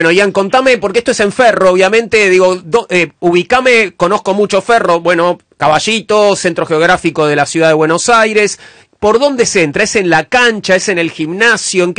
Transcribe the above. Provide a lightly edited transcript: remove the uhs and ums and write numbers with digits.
Bueno, Ian, contame, porque esto es en Ferro, obviamente, digo, ubicame, conozco mucho Ferro, bueno, Caballito, Centro Geográfico de la Ciudad de Buenos Aires. ¿Por dónde se entra? ¿Es en la cancha? ¿Es en el gimnasio? ¿En